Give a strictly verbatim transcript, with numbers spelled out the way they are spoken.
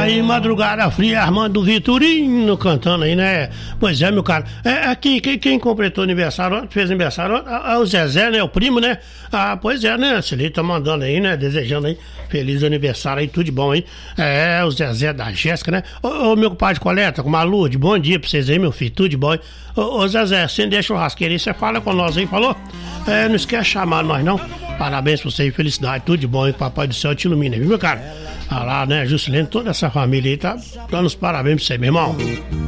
Aí, madrugada fria, Armando Vitorino cantando aí, né? Pois é, meu cara. É, aqui, quem, quem completou aniversário, fez aniversário, é o Zezé, né? O primo, né? Ah, pois é, né? Se ele tá mandando aí, né? Desejando aí, feliz aniversário aí, tudo de bom aí. É, o Zezé da Jéssica, né? Ô, ô meu compadre Coleta, com Malude, bom dia pra vocês aí, meu filho, tudo de bom aí. Ô, ô Zezé, você deixa o churrasqueiro aí, você fala com nós aí, falou? É, não esquece de chamar nós, não. Parabéns pra você aí, felicidade, tudo de bom aí, Papai do Céu te ilumina, viu, meu cara? Ah lá, né, Juscelino, toda essa família aí tá dando os parabéns pra você, meu irmão.